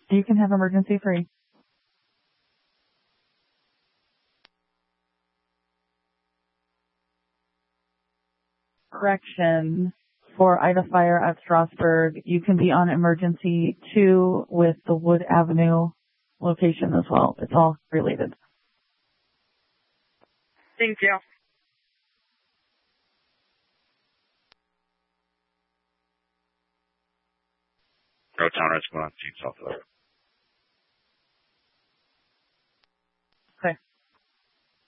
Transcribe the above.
You can have emergency free. Correction. For Ida Fire at Strasburg, you can be on emergency 2 with the Wood Avenue location as well. It's all related. Thank you. Go Town Rescue on South Florida.